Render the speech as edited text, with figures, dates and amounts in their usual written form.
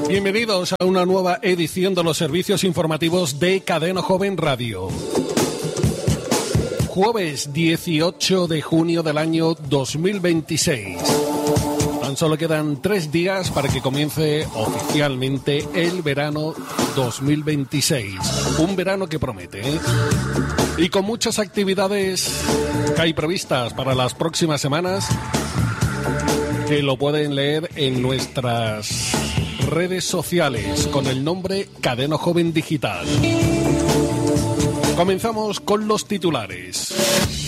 Bienvenidos a una nueva edición de los servicios informativos de Cadena Joven Radio. Jueves 18 de junio del año 2026. Tan solo quedan 3 días para que comience oficialmente el verano 2026. Un verano que promete, ¿eh? Y con muchas actividades que hay previstas para las próximas semanas, que lo pueden leer en nuestras redes sociales con el nombre Cadena Joven Digital. Comenzamos con los titulares.